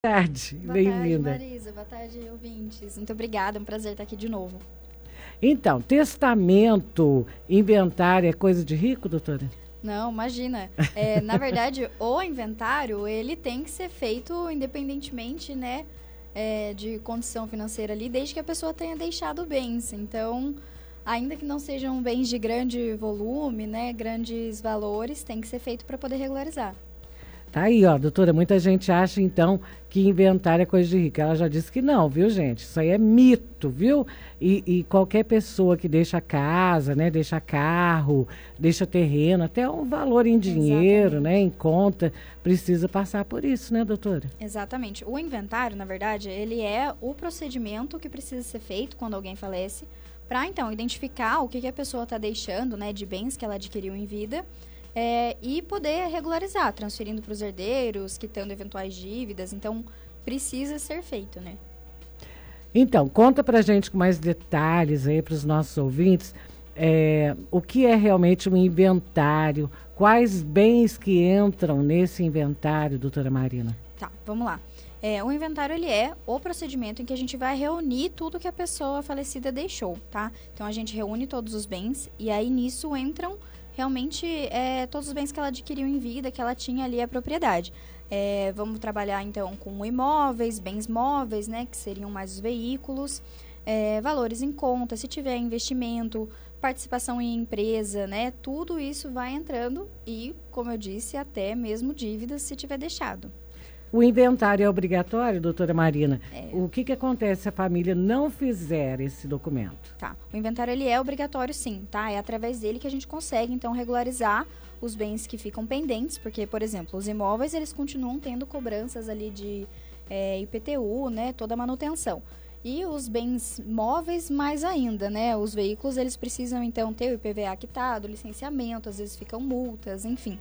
Tarde, Boa bem-vinda. tarde, Marisa. Boa tarde, ouvintes. Muito obrigada, é um prazer estar aqui de novo. Então, testamento, inventário é coisa de rico, doutora? Não, imagina. Na verdade, o inventário, ele tem que ser feito independentemente, né, de condição financeira ali, desde que a pessoa tenha deixado bens. Então, ainda que não sejam bens de grande volume, né, grandes valores, tem que ser feito para poder regularizar. Tá aí, ó, doutora, muita gente acha, então, que inventário é coisa de rico. Ela já disse que não, viu, gente? Isso aí é mito, viu? E qualquer pessoa que deixa casa, né, deixa carro, deixa terreno, até um valor em dinheiro, Exatamente. né, em conta, precisa passar por isso, né, doutora? Exatamente. O inventário, na verdade, ele é o procedimento que precisa ser feito quando alguém falece, para, então, identificar o que a pessoa está deixando, né, de bens que ela adquiriu em vida, e poder regularizar, transferindo para os herdeiros, quitando eventuais dívidas. Então, precisa ser feito, né? Então, conta pra gente com mais detalhes aí para os nossos ouvintes, o que é realmente um inventário, quais bens que entram nesse inventário, doutora Marina? Tá, vamos lá. O inventário, ele é o procedimento em que a gente vai reunir tudo que a pessoa falecida deixou, tá? Então, a gente reúne todos os bens e aí nisso entram realmente todos os bens que ela adquiriu em vida, que ela tinha ali a propriedade. Vamos trabalhar, então, com imóveis, bens móveis, né, que seriam mais os veículos, valores em conta, se tiver investimento, participação em empresa, né, tudo isso vai entrando e, como eu disse, até mesmo dívidas se tiver deixado. O inventário é obrigatório, doutora Marina? O que acontece se a família não fizer esse documento? Tá, o inventário ele é obrigatório sim, tá? É através dele que a gente consegue, então, regularizar os bens que ficam pendentes, porque, por exemplo, os imóveis, eles continuam tendo cobranças ali de IPTU, né, toda a manutenção. E os bens móveis, mais ainda, né? Os veículos, eles precisam, então, ter o IPVA quitado, licenciamento, às vezes ficam multas, enfim.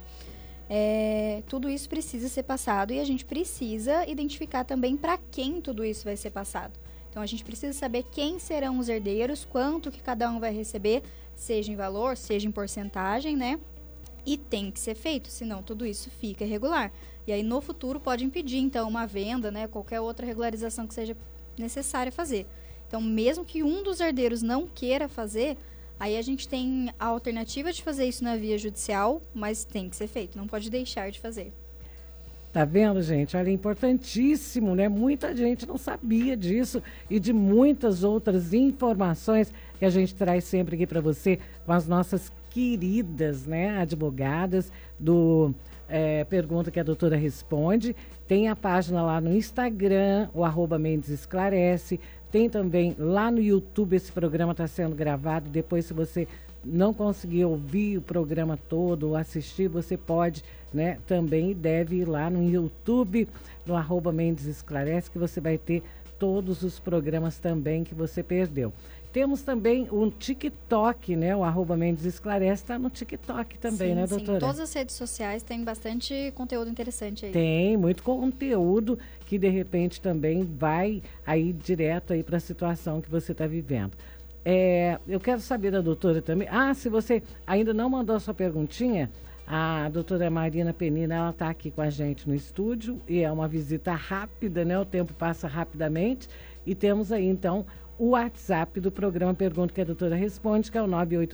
Tudo isso precisa ser passado e a gente precisa identificar também para quem tudo isso vai ser passado. Então, a gente precisa saber quem serão os herdeiros, quanto que cada um vai receber, seja em valor, seja em porcentagem, né? E tem que ser feito, senão tudo isso fica irregular. E aí, no futuro, pode impedir, então, uma venda, né? Qualquer outra regularização que seja necessária fazer. Então, mesmo que um dos herdeiros não queira fazer, aí a gente tem a alternativa de fazer isso na via judicial, mas tem que ser feito, não pode deixar de fazer. Tá vendo, gente? Olha, é importantíssimo, né? Muita gente não sabia disso e de muitas outras informações que a gente traz sempre aqui para você com as nossas queridas, né, advogadas do Pergunta que a Doutora Responde. Tem a página lá no Instagram, o @Mendes Esclarece. Tem também lá no YouTube, esse programa está sendo gravado. Depois, se você não conseguir ouvir o programa todo ou assistir, você pode, né, também deve ir lá no YouTube, no @Mendes Esclarece, que você vai ter todos os programas também que você perdeu. Temos também o TikTok, né? O @Mendes Esclarece está no TikTok também, sim, né, doutora? Sim, todas as redes sociais têm bastante conteúdo interessante aí. Tem muito conteúdo que de repente também vai aí direto aí para a situação que você está vivendo. Eu quero saber da doutora também. Se você ainda não mandou a sua perguntinha, a doutora Marina Penina, ela está aqui com a gente no estúdio e é uma visita rápida, né? O tempo passa rapidamente e temos aí então o WhatsApp do programa Pergunta que a Doutora Responde, que é o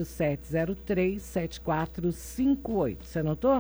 987037458. Você anotou?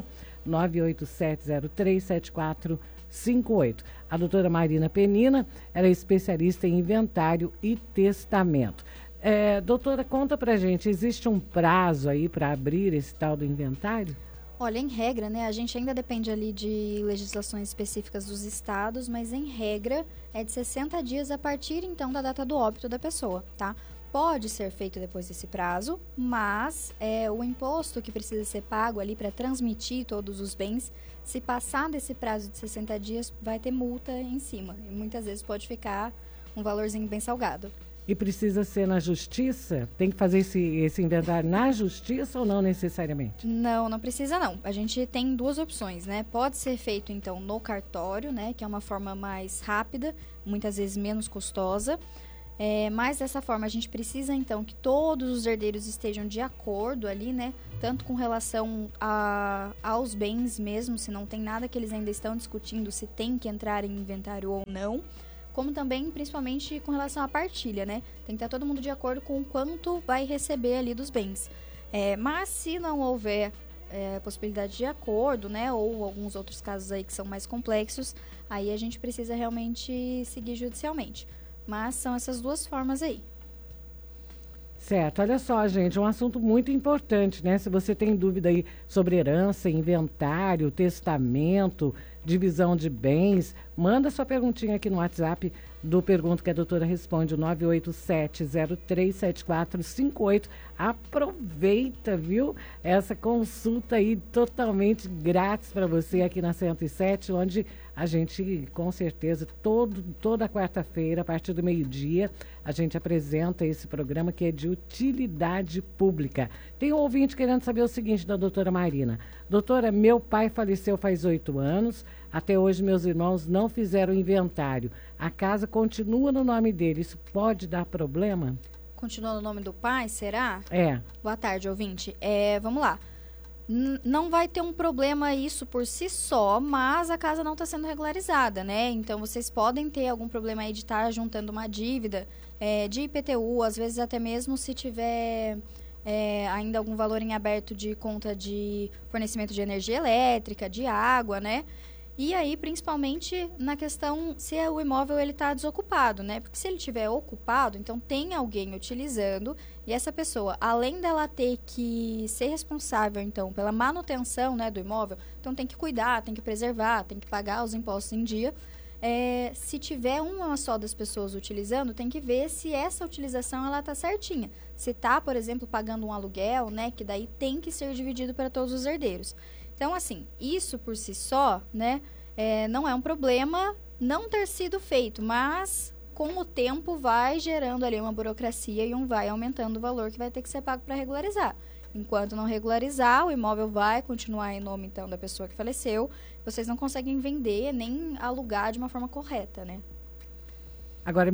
987037458. A doutora Marina Penina, ela é especialista em inventário e testamento. Doutora, conta pra gente, existe um prazo aí para abrir esse tal do inventário? Olha, em regra, né, a gente ainda depende ali de legislações específicas dos estados, mas em regra é de 60 dias a partir, então, da data do óbito da pessoa, tá? Pode ser feito depois desse prazo, mas o imposto que precisa ser pago ali para transmitir todos os bens, se passar desse prazo de 60 dias, vai ter multa em cima. E muitas vezes pode ficar um valorzinho bem salgado. E precisa ser na justiça? Tem que fazer esse inventário na justiça ou não necessariamente? Não, não precisa não. A gente tem duas opções, né? Pode ser feito, então, no cartório, né? Que é uma forma mais rápida, muitas vezes menos custosa. Mas dessa forma a gente precisa então que todos os herdeiros estejam de acordo ali, né? Tanto com relação aos bens mesmo, se não tem nada que eles ainda estão discutindo, se tem que entrar em inventário ou não, como também, principalmente, com relação à partilha, né? Tem que estar todo mundo de acordo com o quanto vai receber ali dos bens. Mas se não houver possibilidade de acordo, né? Ou alguns outros casos aí que são mais complexos, aí a gente precisa realmente seguir judicialmente. Mas são essas duas formas aí. Certo, olha só, gente, um assunto muito importante, né? Se você tem dúvida aí sobre herança, inventário, testamento, divisão de bens, manda sua perguntinha aqui no WhatsApp do Pergunta que a Doutora Responde, o 987037458. Aproveita, viu? Essa consulta aí totalmente grátis para você aqui na 107, onde a gente, com certeza, toda quarta-feira, a partir do meio-dia, a gente apresenta esse programa que é de utilidade pública. Tem um ouvinte querendo saber o seguinte da doutora Marina. Doutora, meu pai faleceu faz 8 anos, até hoje meus irmãos não fizeram inventário. A casa continua no nome dele, isso pode dar problema? Continua no nome do pai, será? É. Boa tarde, ouvinte. Vamos lá. Não vai ter um problema isso por si só, mas a casa não está sendo regularizada, né? Então, vocês podem ter algum problema aí de estar juntando uma dívida de IPTU, às vezes até mesmo se tiver ainda algum valor em aberto de conta de fornecimento de energia elétrica, de água, né? E aí, principalmente na questão se o imóvel ele está desocupado, né? Porque se ele estiver ocupado, então tem alguém utilizando e essa pessoa, além dela ter que ser responsável, então, pela manutenção, né, do imóvel, então tem que cuidar, tem que preservar, tem que pagar os impostos em dia. Se tiver uma só das pessoas utilizando, tem que ver se essa utilização ela está certinha. Se está, por exemplo, pagando um aluguel, né, que daí tem que ser dividido para todos os herdeiros. Então, assim, isso por si só, né, não é um problema não ter sido feito, mas com o tempo vai gerando ali uma burocracia e vai aumentando o valor que vai ter que ser pago para regularizar. Enquanto não regularizar, o imóvel vai continuar em nome, então, da pessoa que faleceu. Vocês não conseguem vender nem alugar de uma forma correta, né? Agora,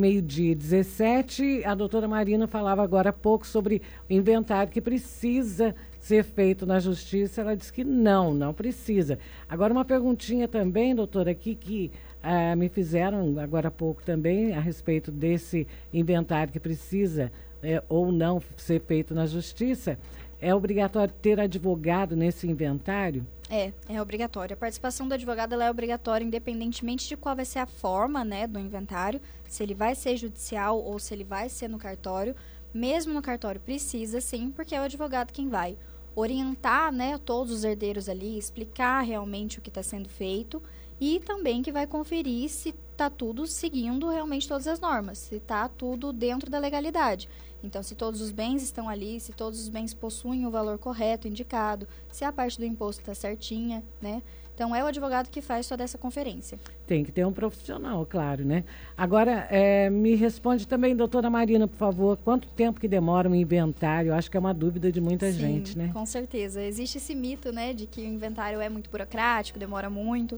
12h17, a doutora Marina falava agora há pouco sobre o inventário que precisa ser feito na justiça. Ela disse que não precisa. Agora, uma perguntinha também, doutora, aqui que me fizeram agora há pouco também a respeito desse inventário que precisa ou não ser feito na justiça. É obrigatório ter advogado nesse inventário? É obrigatório. A participação do advogado ela é obrigatória, independentemente de qual vai ser a forma, né, do inventário, se ele vai ser judicial ou se ele vai ser no cartório. Mesmo no cartório precisa, sim, porque é o advogado quem vai orientar, né, todos os herdeiros ali, explicar realmente o que está sendo feito e também que vai conferir se está tudo seguindo realmente todas as normas, se está tudo dentro da legalidade. Então, se todos os bens estão ali, se todos os bens possuem o valor correto, indicado, se a parte do imposto está certinha, né? Então, é o advogado que faz toda essa conferência. Tem que ter um profissional, claro, né? Agora, me responde também, doutora Marina, por favor, quanto tempo que demora um inventário? Acho que é uma dúvida de muita gente, né? Com certeza. Existe esse mito, né, de que o inventário é muito burocrático, demora muito.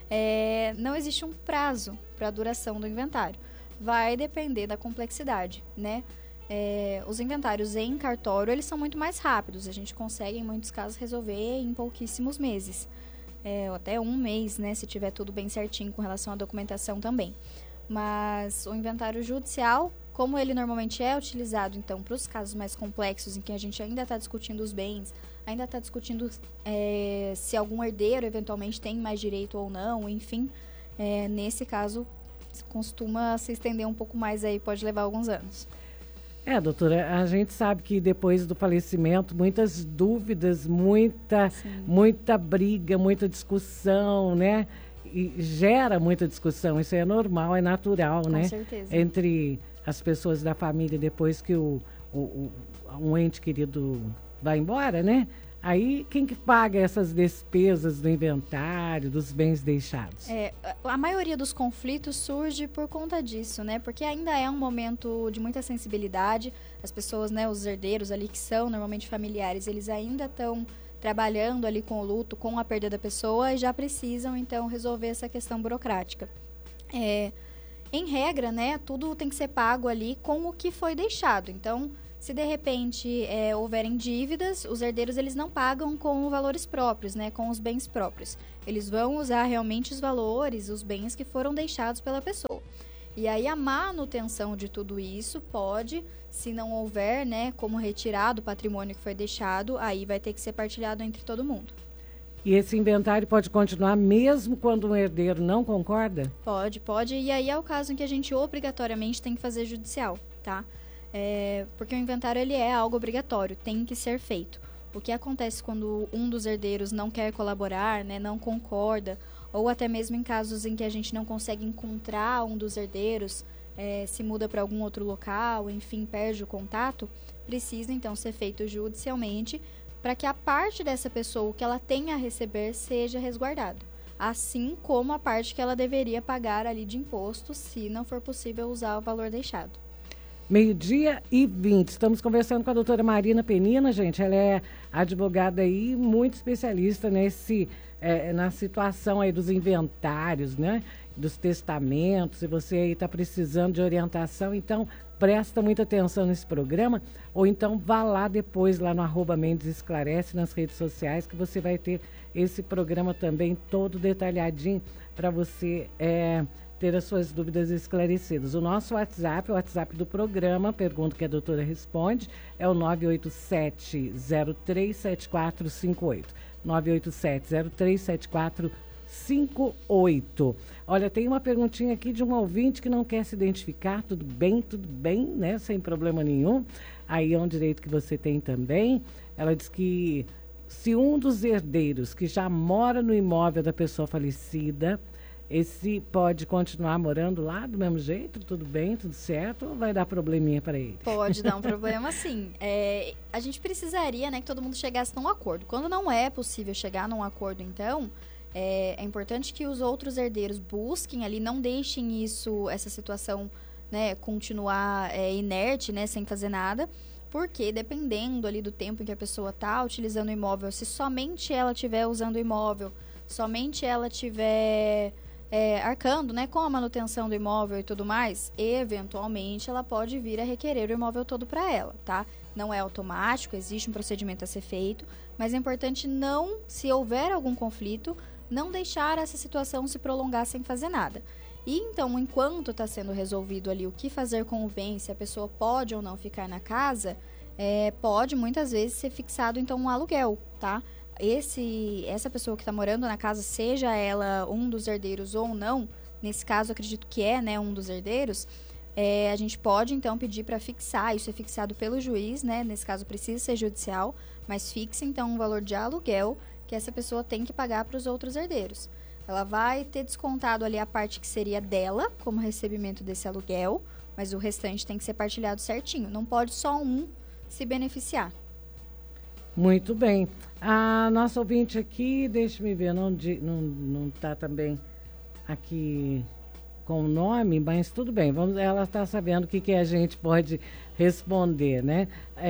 Não existe um prazo para a duração do inventário. Vai depender da complexidade, né? Os inventários em cartório, eles são muito mais rápidos. A gente consegue, em muitos casos, resolver em pouquíssimos meses. Ou até um mês, né? Se tiver tudo bem certinho com relação à documentação também. Mas o inventário judicial, como ele normalmente é utilizado, então, para os casos mais complexos, em que a gente ainda está discutindo os bens, ainda está discutindo se algum herdeiro, eventualmente, tem mais direito ou não, enfim, nesse caso, costuma se estender um pouco mais aí, pode levar alguns anos. Doutora, a gente sabe que depois do falecimento, muitas dúvidas, muita briga, muita discussão, né? E gera muita discussão, isso é normal, é natural, né? Com certeza. Entre as pessoas da família, depois que um ente querido vai embora, né? Aí, quem que paga essas despesas do inventário, dos bens deixados? A maioria dos conflitos surge por conta disso, né? Porque ainda é um momento de muita sensibilidade. As pessoas, né, os herdeiros ali que são normalmente familiares, eles ainda estão trabalhando ali com o luto, com a perda da pessoa e já precisam, então, resolver essa questão burocrática. Em regra, né, tudo tem que ser pago ali com o que foi deixado. Então, se de repente houverem dívidas, os herdeiros eles não pagam com valores próprios, né, com os bens próprios. Eles vão usar realmente os valores, os bens que foram deixados pela pessoa. E aí a manutenção de tudo isso pode, se não houver, né, como retirar do patrimônio que foi deixado, aí vai ter que ser partilhado entre todo mundo. E esse inventário pode continuar mesmo quando um herdeiro não concorda? Pode. E aí é o caso em que a gente obrigatoriamente tem que fazer judicial, tá? Porque o inventário ele é algo obrigatório, tem que ser feito. O que acontece quando um dos herdeiros não quer colaborar, né, não concorda, ou até mesmo em casos em que a gente não consegue encontrar um dos herdeiros, se muda para algum outro local, enfim, perde o contato, precisa então ser feito judicialmente para que a parte dessa pessoa que ela tenha a receber seja resguardado, assim como a parte que ela deveria pagar ali de imposto, se não for possível usar o valor deixado. 12:20. Estamos conversando com a doutora Marina Penina, gente. Ela é advogada aí, muito especialista na situação aí dos inventários, né? Dos testamentos. Se você aí está precisando de orientação, então presta muita atenção nesse programa, ou então vá lá depois, lá no @Mendes Esclarece, nas redes sociais, que você vai ter esse programa também todo detalhadinho para você ter as suas dúvidas esclarecidas. O nosso WhatsApp, o WhatsApp do programa, pergunta que a doutora responde, é o 987-037458. 987-037458. Olha, tem uma perguntinha aqui de um ouvinte que não quer se identificar. Tudo bem, né? Sem problema nenhum. Aí é um direito que você tem também. Ela diz que se um dos herdeiros que já mora no imóvel da pessoa falecida, esse pode continuar morando lá do mesmo jeito? Tudo bem, tudo certo? Ou vai dar probleminha para ele? Pode dar um problema, sim. A gente precisaria, né, que todo mundo chegasse num acordo. Quando não é possível chegar num acordo, então, é importante que os outros herdeiros busquem ali, não deixem essa situação, né, continuar inerte, né, sem fazer nada. Porque dependendo ali do tempo em que a pessoa está utilizando o imóvel, se somente ela estiver usando o imóvel, somente ela estiver arcando, né, com a manutenção do imóvel e tudo mais, eventualmente ela pode vir a requerer o imóvel todo para ela, tá? Não é automático, existe um procedimento a ser feito, mas é importante não, se houver algum conflito, não deixar essa situação se prolongar sem fazer nada. E então, enquanto está sendo resolvido ali o que fazer com o bem, se a pessoa pode ou não ficar na casa, pode muitas vezes ser fixado então um aluguel, tá? Essa pessoa que está morando na casa, seja ela um dos herdeiros ou não, nesse caso acredito que né, um dos herdeiros, a gente pode então pedir para fixar, isso é fixado pelo juiz, né? Nesse caso precisa ser judicial, mas fixe então um valor de aluguel que essa pessoa tem que pagar para os outros herdeiros. Ela vai ter descontado ali a parte que seria dela, como recebimento desse aluguel, mas o restante tem que ser partilhado certinho. Não pode só um se beneficiar. Muito bem. A nossa ouvinte aqui, deixa-me ver, não está também aqui com o nome, mas tudo bem, ela está sabendo o que a gente pode responder, né?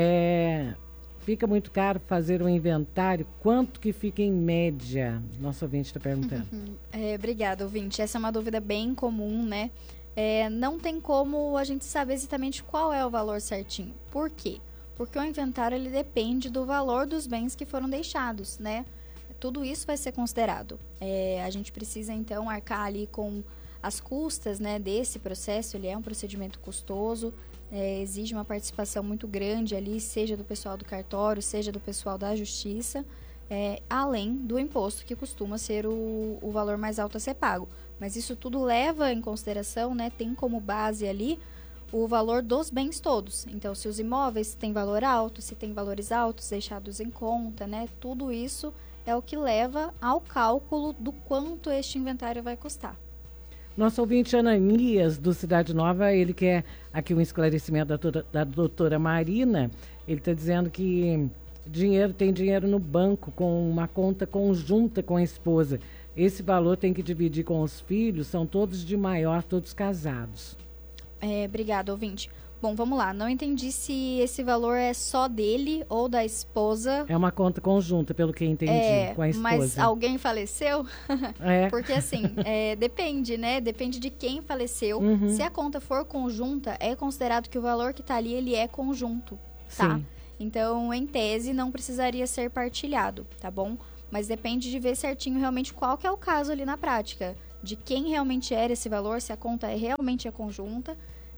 Fica muito caro fazer um inventário, quanto que fica em média? Nosso ouvinte está perguntando. Obrigada, ouvinte. Essa é uma dúvida bem comum, né? Não tem como a gente saber exatamente qual é o valor certinho. Por quê? Porque o inventário ele depende do valor dos bens que foram deixados, né? Tudo isso vai ser considerado. A gente precisa, então, arcar ali com as custas, né, desse processo. Ele é um procedimento custoso, exige uma participação muito grande ali, seja do pessoal do cartório, seja do pessoal da justiça, além do imposto, que costuma ser o valor mais alto a ser pago. Mas isso tudo leva em consideração, né, tem como base ali o valor dos bens todos. Então, se os imóveis têm valor alto, se tem valores altos deixados em conta, né? Tudo isso é o que leva ao cálculo do quanto este inventário vai custar. Nosso ouvinte Ananias, do Cidade Nova, ele quer aqui um esclarecimento da doutora Marina. Ele está dizendo que tem dinheiro no banco com uma conta conjunta com a esposa. Esse valor tem que dividir com os filhos, são todos de maior, todos casados. Obrigada, ouvinte. Bom, vamos lá. Não entendi se esse valor é só dele ou da esposa. É uma conta conjunta, pelo que entendi, com a esposa. Mas alguém faleceu? Porque assim, depende, né? Depende de quem faleceu. Se a conta for conjunta, é considerado que o valor que está ali, ele é conjunto, tá? Sim. Então, em tese, não precisaria ser partilhado, tá bom? Mas depende de ver certinho realmente qual que é o caso ali na prática. De quem realmente era esse valor, se a conta realmente é conjunta.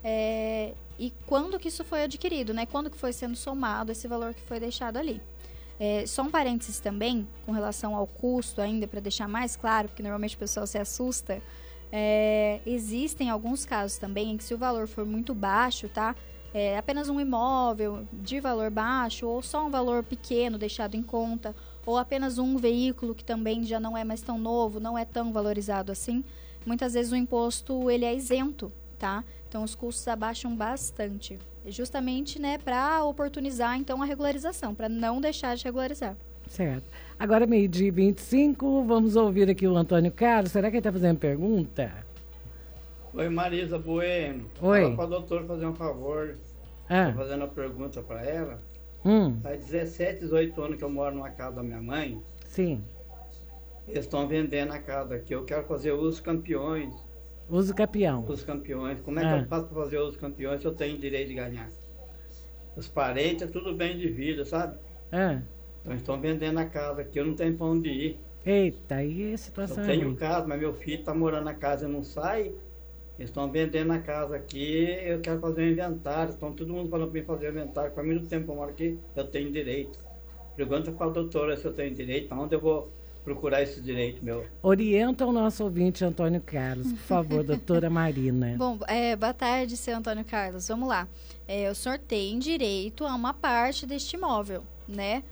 E quando que isso foi adquirido, né? Quando que foi sendo somado esse valor que foi deixado ali. Só um parênteses também, com relação ao custo ainda, para deixar mais claro, porque normalmente o pessoal se assusta. Existem alguns casos também em que se o valor for muito baixo, tá? Apenas um imóvel de valor baixo, ou só um valor pequeno deixado em conta, ou apenas um veículo que também já não é mais tão novo, não é tão valorizado assim, muitas vezes o imposto ele é isento, tá? Então os custos abaixam bastante, justamente, né, para oportunizar então a regularização, para não deixar de regularizar. Certo. Agora 12h25, vamos ouvir aqui o Antônio Carlos. Será que ele está fazendo pergunta? Oi, Marisa Bueno. Oi. Fala para a doutora fazer um favor. Estou fazendo uma pergunta para ela. Faz 17, 18 anos que eu moro numa casa da minha mãe. Sim. Eles estão vendendo a casa aqui. Eu quero fazer uso campeões. Uso campeão. Os campeões. Como é que eu faço para fazer os campeões se eu tenho direito de ganhar? Os parentes, é tudo bem de vida, sabe? Então estão vendendo a casa aqui. Eu não tenho para onde ir. Eita, aí a situação eu tenho casa, mas meu filho está morando na casa e não sai. Eles estão vendendo a casa aqui, eu quero fazer um inventário. Estão todo mundo falando para mim fazer um inventário. Para mim, no tempo que eu moro aqui, eu tenho direito. Pergunta para a doutora se eu tenho direito, onde eu vou procurar esse direito meu. Orienta o nosso ouvinte, Antônio Carlos, por favor, doutora Marina. Bom, boa tarde, seu Antônio Carlos. Vamos lá. O senhor tem direito a uma parte deste imóvel, né?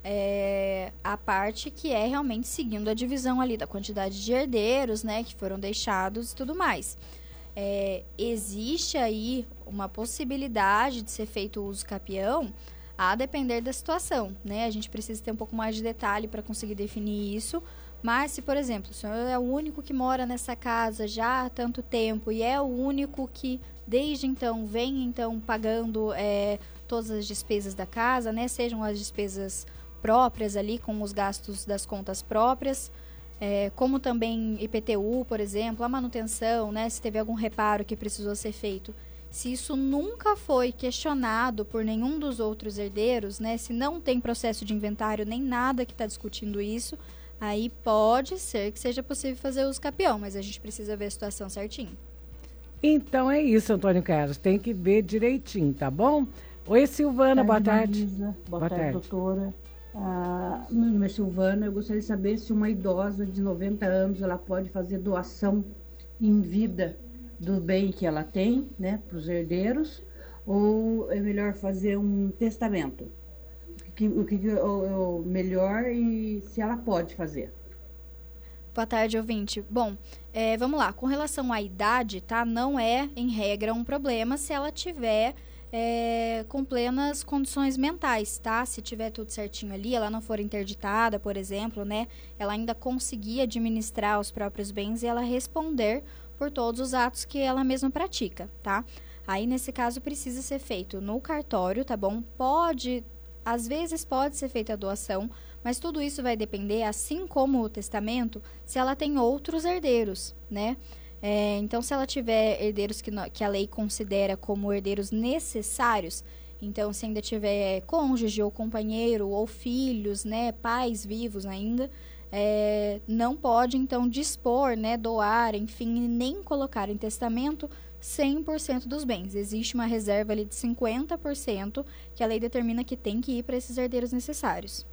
A parte que é realmente seguindo a divisão ali da quantidade de herdeiros, né? Que foram deixados e tudo mais. Existe aí uma possibilidade de ser feito o uso capião a depender da situação, né? A gente precisa ter um pouco mais de detalhe para conseguir definir isso, mas se, por exemplo, o senhor é o único que mora nessa casa já há tanto tempo e é o único que desde então vem então pagando todas as despesas da casa, né? Sejam as despesas próprias ali com os gastos das contas próprias, como também IPTU, por exemplo, a manutenção, né, se teve algum reparo que precisou ser feito. Se isso nunca foi questionado por nenhum dos outros herdeiros, né, se não tem processo de inventário nem nada que está discutindo isso, aí pode ser que seja possível fazer uso capião, mas a gente precisa ver a situação certinho. Então é isso, Antônio Carlos, tem que ver direitinho, tá bom? Oi, Silvana, boa tarde. Marisa. Boa tarde, doutora. Meu nome é Silvana, eu gostaria de saber se uma idosa de 90 anos ela pode fazer doação em vida do bem que ela tem, né, para os herdeiros, ou é melhor fazer um testamento? O que é o melhor e se ela pode fazer? Boa tarde, ouvinte. Bom, vamos lá. Com relação à idade, tá? Não é, em regra, um problema se ela tiver com plenas condições mentais, tá? Se tiver tudo certinho ali, ela não for interditada, por exemplo, né? Ela ainda conseguir administrar os próprios bens e ela responder por todos os atos que ela mesma pratica, tá? Aí, nesse caso, precisa ser feito no cartório, tá bom? Às vezes pode ser feita a doação, mas tudo isso vai depender, assim como o testamento, se ela tem outros herdeiros, né? Então, se ela tiver herdeiros que a lei considera como herdeiros necessários, então, se ainda tiver cônjuge ou companheiro ou filhos, né, pais vivos ainda, não pode, então, dispor, né, doar, enfim, nem colocar em testamento 100% dos bens. Existe uma reserva ali de 50% que a lei determina que tem que ir para esses herdeiros necessários.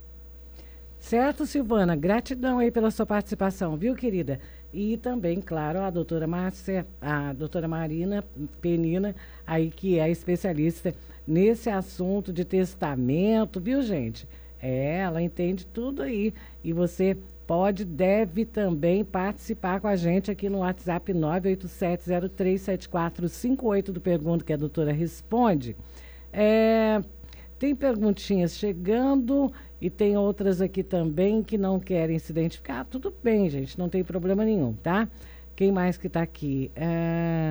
Certo, Silvana. Gratidão aí pela sua participação, viu, querida? E também, claro, a doutora Marina Penina, aí que é especialista nesse assunto de testamento, viu, gente? Ela entende tudo aí. E você deve também participar com a gente aqui no WhatsApp 987037458 do Pergunta que a doutora responde. Tem perguntinhas chegando e tem outras aqui também que não querem se identificar. Tudo bem, gente, não tem problema nenhum, tá? Quem mais que está aqui?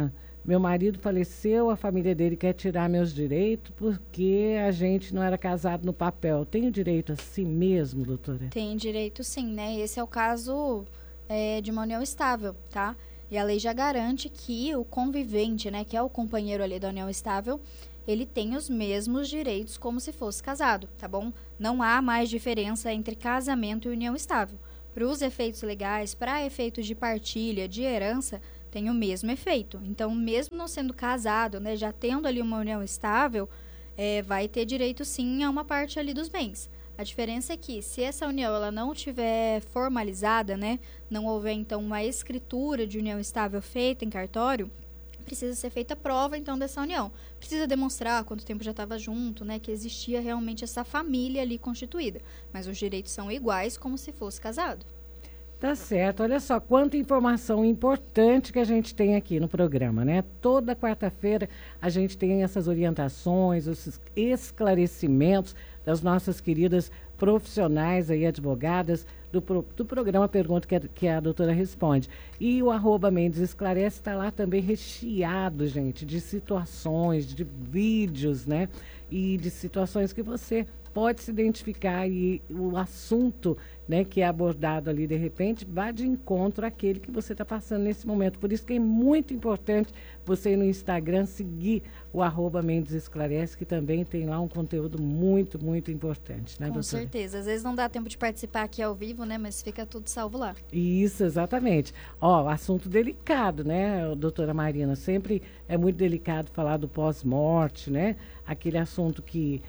meu marido faleceu, a família dele quer tirar meus direitos porque a gente não era casado no papel. Tenho direito assim mesmo, doutora? Tem direito sim, né? Esse é o caso de uma união estável, tá? E a lei já garante que o convivente, né, que é o companheiro ali da união estável, ele tem os mesmos direitos como se fosse casado, tá bom? Não há mais diferença entre casamento e união estável. Para os efeitos legais, para efeitos de partilha, de herança, tem o mesmo efeito. Então, mesmo não sendo casado, né, já tendo ali uma união estável, vai ter direito sim a uma parte ali dos bens. A diferença é que, se essa união ela não tiver formalizada, né, não houver então uma escritura de união estável feita em cartório, precisa ser feita prova então dessa união. Precisa demonstrar quanto tempo já estava junto, né, que existia realmente essa família ali constituída. Mas os direitos são iguais como se fosse casado. Tá certo. Olha só quanta informação importante que a gente tem aqui no programa, né? Toda quarta-feira a gente tem essas orientações, esses esclarecimentos das nossas queridas profissionais aí, advogadas do programa Pergunta que a doutora responde. E o @Mendes Esclarece está lá também recheado, gente, de situações, de vídeos, né? E de situações que você pode se identificar e o assunto, né, que é abordado ali de repente vai de encontro àquele que você está passando nesse momento. Por isso que é muito importante você ir no Instagram seguir o @Mendes Esclarece, que também tem lá um conteúdo muito, muito importante, né, doutora? Com certeza. Às vezes não dá tempo de participar aqui ao vivo, né, mas fica tudo salvo lá. Isso, exatamente. Ó, assunto delicado, né, doutora Marina? Sempre é muito delicado falar do pós-morte, né? Aquele assunto que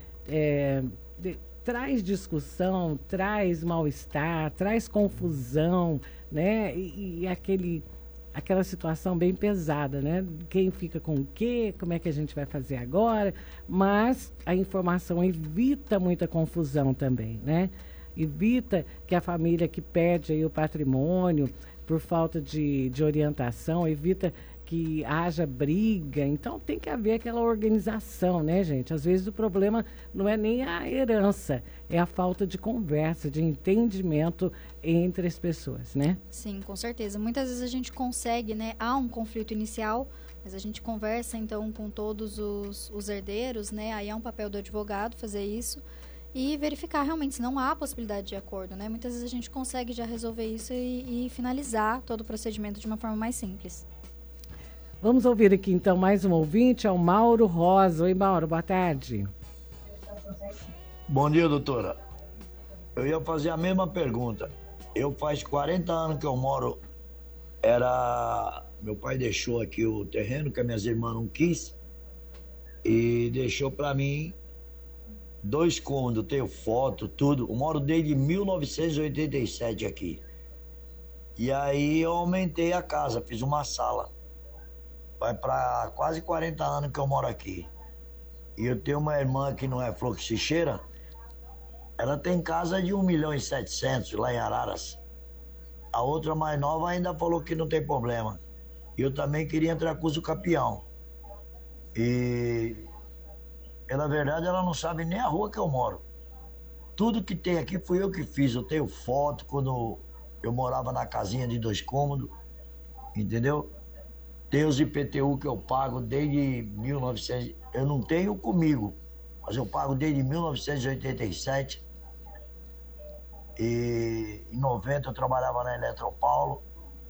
traz discussão, traz mal-estar, traz confusão, né? E aquela situação bem pesada, né? Quem fica com o quê? Como é que a gente vai fazer agora? Mas a informação evita muita confusão também, né? Evita que a família que perde aí o patrimônio por falta de orientação, evita que haja briga. Então tem que haver aquela organização, né, gente? Às vezes o problema não é nem a herança, é a falta de conversa, de entendimento entre as pessoas, né? Sim, com certeza. Muitas vezes a gente consegue, né? Há um conflito inicial, mas a gente conversa então com todos os herdeiros, né? Aí é um papel do advogado fazer isso e verificar realmente se não há possibilidade de acordo, né? Muitas vezes a gente consegue já resolver isso e finalizar todo o procedimento de uma forma mais simples. Vamos ouvir aqui, então, mais um ouvinte, é o Mauro Rosa. Oi, Mauro, boa tarde. Bom dia, doutora. Eu ia fazer a mesma pergunta. Eu faz 40 anos que eu moro, meu pai deixou aqui o terreno, que as minhas irmãs não quis, e deixou para mim 2 cômodos, tenho foto, tudo. Eu moro desde 1987 aqui. E aí eu aumentei a casa, fiz uma sala. Vai para quase 40 anos que eu moro aqui. E eu tenho uma irmã que não é flor que se cheira. Ela tem casa de 1.700.000 lá em Araras. A outra mais nova ainda falou que não tem problema. E eu também queria entrar com o campeão. E, na verdade, ela não sabe nem a rua que eu moro. Tudo que tem aqui fui eu que fiz. Eu tenho foto quando eu morava na casinha de 2 cômodos. Entendeu? Tem os IPTU que eu pago desde 1900. Eu não tenho comigo, mas eu pago desde 1987. E em 90 eu trabalhava na Eletropaulo.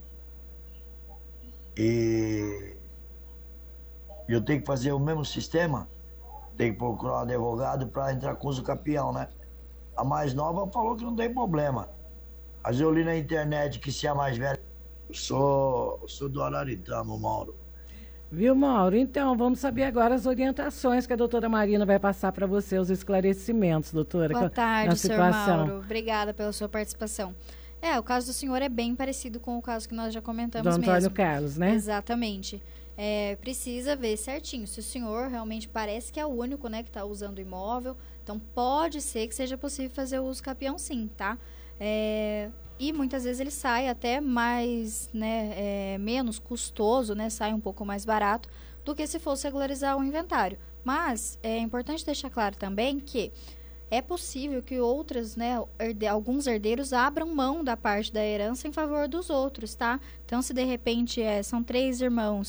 E eu tenho que fazer o mesmo sistema. Tenho que procurar um advogado para entrar com o campeão, né? A mais nova falou que não tem problema. Mas eu li na internet que se a mais velha... Sou do Araritama, Mauro. Viu, Mauro? Então, vamos saber agora as orientações que a doutora Marina vai passar para você, os esclarecimentos, doutora. Boa tarde, senhor Mauro. Obrigada pela sua participação. O caso do senhor é bem parecido com o caso que nós já comentamos mesmo. Do Antônio Carlos, né? Exatamente. Precisa ver certinho se o senhor realmente parece que é o único, né, que está usando o imóvel. Então, pode ser que seja possível fazer o uso capião sim, tá? E muitas vezes ele sai até mais, né, menos custoso, né, sai um pouco mais barato do que se fosse regularizar o inventário. Mas é importante deixar claro também que é possível que outras, né, alguns herdeiros abram mão da parte da herança em favor dos outros, tá? Então, se de repente são 3 irmãos,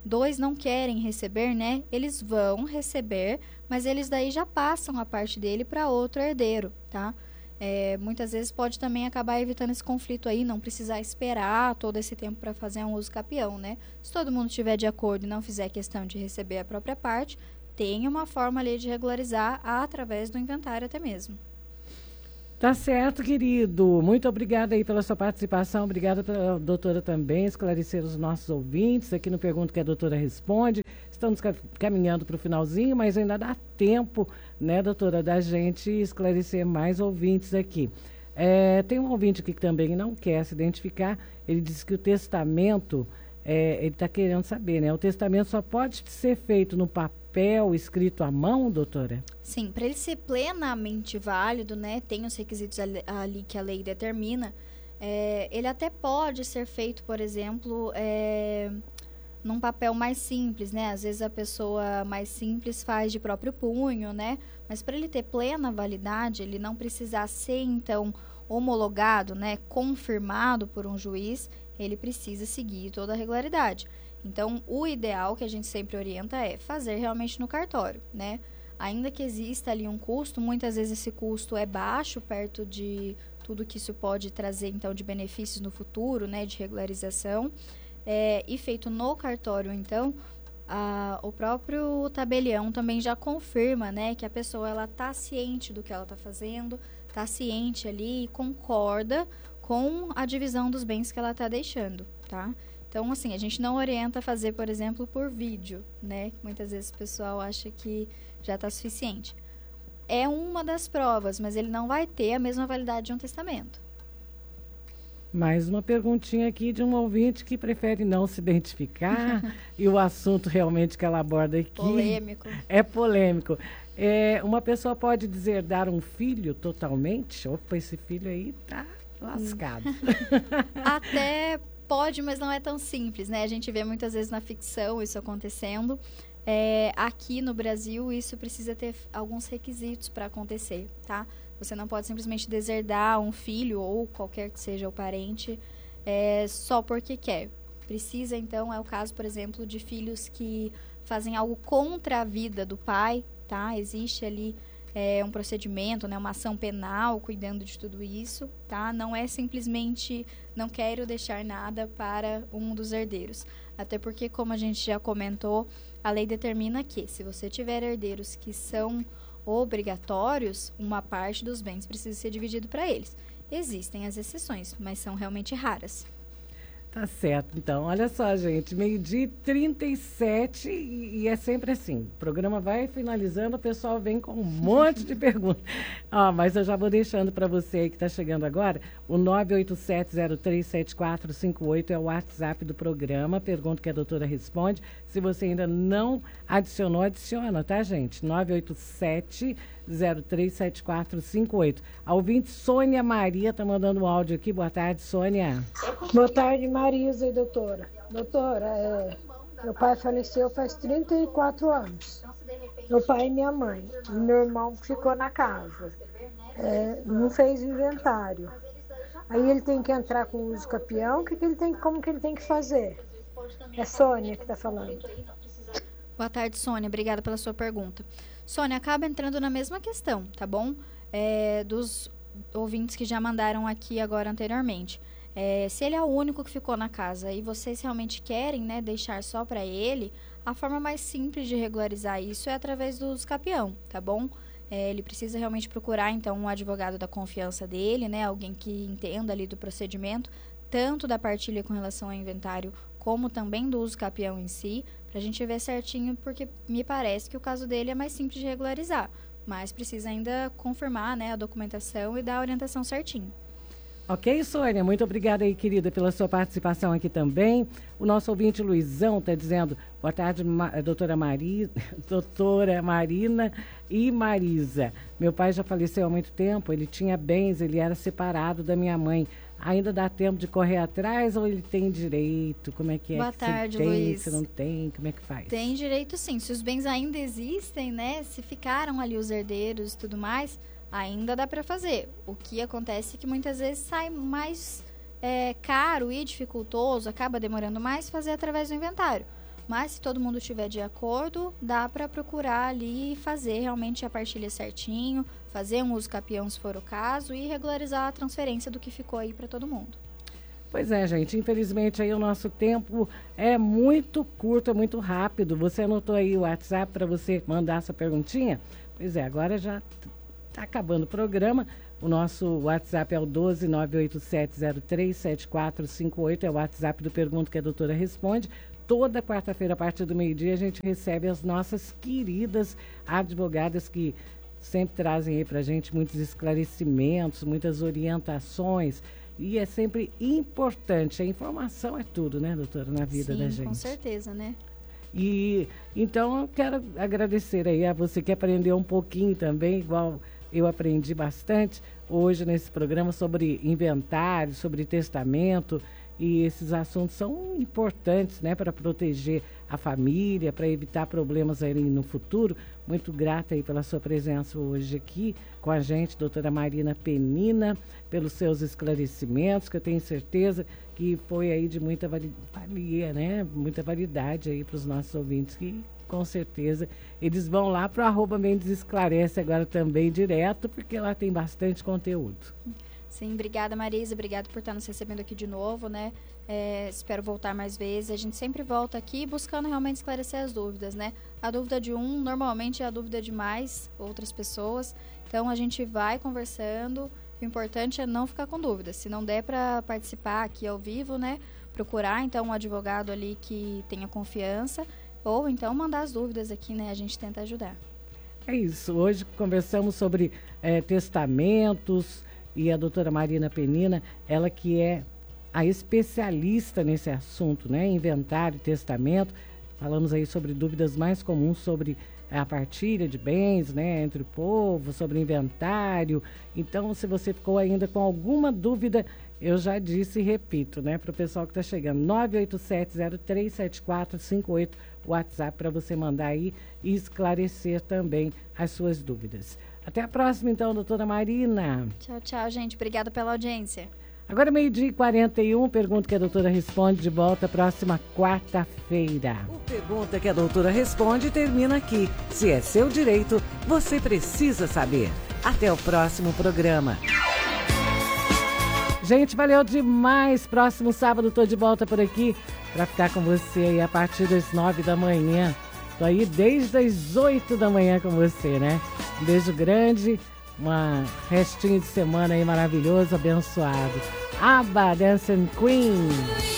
2 não querem receber, né? Eles vão receber, mas eles daí já passam a parte dele para outro herdeiro, tá? Muitas vezes pode também acabar evitando esse conflito aí, não precisar esperar todo esse tempo para fazer um uso capião, né? Se todo mundo estiver de acordo e não fizer questão de receber a própria parte, tem uma forma ali de regularizar através do inventário até mesmo. Tá certo, querido. Muito obrigada aí pela sua participação. Obrigada pela doutora também esclarecer os nossos ouvintes aqui no Pergunta que a Doutora Responde. Estamos caminhando para o finalzinho, mas ainda dá tempo, né, doutora, da gente esclarecer mais ouvintes aqui. Tem um ouvinte aqui que também não quer se identificar. Ele disse que o testamento, ele está querendo saber, né? O testamento só pode ser feito no papel escrito à mão, doutora? Sim, para ele ser plenamente válido, né, tem os requisitos ali que a lei determina, ele até pode ser feito, por exemplo, num papel mais simples, né, às vezes a pessoa mais simples faz de próprio punho, né, mas para ele ter plena validade, ele não precisar ser, então, homologado, né, confirmado por um juiz, ele precisa seguir toda a regularidade. Então, o ideal que a gente sempre orienta é fazer realmente no cartório, né? Ainda que exista ali um custo, muitas vezes esse custo é baixo, perto de tudo que isso pode trazer, então, de benefícios no futuro, né? De regularização. E feito no cartório, então, o próprio tabelião também já confirma, né? Que a pessoa, ela tá ciente do que ela tá fazendo, tá ciente ali e concorda com a divisão dos bens que ela tá deixando, tá? Então, assim, a gente não orienta a fazer, por exemplo, por vídeo, né? Muitas vezes o pessoal acha que já está suficiente. É uma das provas, mas ele não vai ter a mesma validade de um testamento. Mais uma perguntinha aqui de um ouvinte que prefere não se identificar e o assunto realmente que ela aborda aqui... Polêmico. É polêmico. Uma pessoa pode deserdar um filho totalmente? Opa, esse filho aí tá lascado. Até... Pode, mas não é tão simples, né? A gente vê muitas vezes na ficção isso acontecendo. Aqui no Brasil, isso precisa ter alguns requisitos para acontecer, tá? Você não pode simplesmente deserdar um filho ou qualquer que seja o parente só porque quer. Precisa, então, é o caso, por exemplo, de filhos que fazem algo contra a vida do pai, tá? Existe ali um procedimento, né, uma ação penal cuidando de tudo isso, tá? Não é simplesmente não quero deixar nada para um dos herdeiros. Até porque, como a gente já comentou, a lei determina que se você tiver herdeiros que são obrigatórios, uma parte dos bens precisa ser dividido para eles. Existem as exceções, mas são realmente raras. Tá certo, então. Olha só, gente, 12h37 e é sempre assim. O programa vai finalizando, o pessoal vem com um monte de perguntas. Mas eu já vou deixando para você aí que está chegando agora, o 987037458 é o WhatsApp do programa, pergunta que a doutora responde. Se você ainda não adicionou, adiciona, tá, gente? 987-037458. A ouvinte Sônia Maria está mandando um áudio aqui. Boa tarde, Sônia. Boa tarde, Marisa e doutora. Doutora, meu pai faleceu faz 34 anos. Meu pai e minha mãe. E meu irmão ficou na casa. Não fez inventário. Aí ele tem que entrar com o uso capião. Como que ele tem que fazer? É Sônia que está falando. Boa tarde, Sônia. Obrigada pela sua pergunta. Sônia, acaba entrando na mesma questão, tá bom? Dos ouvintes que já mandaram aqui agora anteriormente. Se ele é o único que ficou na casa e vocês realmente querem, né, deixar só para ele, a forma mais simples de regularizar isso é através do uso capião, tá bom? Ele precisa realmente procurar, então, um advogado da confiança dele, né, alguém que entenda ali do procedimento, tanto da partilha com relação ao inventário, como também do uso capião em si, para a gente ver certinho, porque me parece que o caso dele é mais simples de regularizar, mas precisa ainda confirmar, né, a documentação e dar a orientação certinho. Ok, Sônia, muito obrigada aí, querida, pela sua participação aqui também. O nosso ouvinte Luizão está dizendo, boa tarde, doutora Marina e Marisa. Meu pai já faleceu há muito tempo, ele tinha bens, ele era separado da minha mãe. Ainda dá tempo de correr atrás ou ele tem direito? Como é que é? Boa tarde, se tem, Luiz. Se não tem, como é que faz? Tem direito sim, se os bens ainda existem, né, se ficaram ali os herdeiros e tudo mais, ainda dá para fazer. O que acontece é que muitas vezes sai mais caro e dificultoso, acaba demorando mais fazer através do inventário. Mas se todo mundo estiver de acordo, dá para procurar ali e fazer realmente a partilha certinho, fazer um uso capião se for o caso e regularizar a transferência do que ficou aí para todo mundo. Pois é, gente, infelizmente aí o nosso tempo é muito curto, é muito rápido. Você anotou aí o WhatsApp para você mandar essa perguntinha? Pois é, agora já está acabando o programa. O nosso WhatsApp é o 12987037458, é o WhatsApp do Pergunta que a Doutora Responde. Toda quarta-feira, a partir do meio-dia, a gente recebe as nossas queridas advogadas que sempre trazem aí para a gente muitos esclarecimentos, muitas orientações. E é sempre importante, a informação é tudo, né, doutora, na vida da gente. Sim, com certeza, né? E então eu quero agradecer aí a você que aprendeu um pouquinho também, igual eu aprendi bastante hoje nesse programa sobre inventário, sobre testamento, e esses assuntos são importantes, né, para proteger a família, para evitar problemas aí no futuro. Muito grata aí pela sua presença hoje aqui com a gente, doutora Marina Penina, pelos seus esclarecimentos, que eu tenho certeza que foi aí de muita valia, né, muita validade aí para os nossos ouvintes, que com certeza eles vão lá para o @Mendes Esclarece agora também direto, porque lá tem bastante conteúdo. Sim, obrigada, Marisa, obrigada por estar nos recebendo aqui de novo, né? Espero voltar mais vezes. A gente sempre volta aqui buscando realmente esclarecer as dúvidas, né? A dúvida de um, normalmente, é a dúvida de mais outras pessoas. Então, a gente vai conversando. O importante é não ficar com dúvidas. Se não der para participar aqui ao vivo, né? Procurar, então, um advogado ali que tenha confiança. Ou, então, mandar as dúvidas aqui, né? A gente tenta ajudar. É isso. Hoje conversamos sobre testamentos. E a doutora Marina Penina, ela que é a especialista nesse assunto, né? Inventário, testamento. Falamos aí sobre dúvidas mais comuns sobre a partilha de bens, né? Entre o povo, sobre inventário. Então, se você ficou ainda com alguma dúvida, eu já disse e repito, né? Para o pessoal que está chegando, 987037458, WhatsApp para você mandar aí e esclarecer também as suas dúvidas. Até a próxima, então, doutora Marina. Tchau, tchau, gente. Obrigada pela audiência. Agora, 12h41, Pergunta que a Doutora Responde, de volta próxima quarta-feira. O Pergunta que a Doutora Responde termina aqui. Se é seu direito, você precisa saber. Até o próximo programa. Gente, valeu demais. Próximo sábado estou de volta por aqui para ficar com você aí a partir das 9 da manhã. Estou aí desde as 8 da manhã com você, né? Um beijo grande, restinho de semana aí maravilhoso, abençoado. ABBA, Dancing Queen.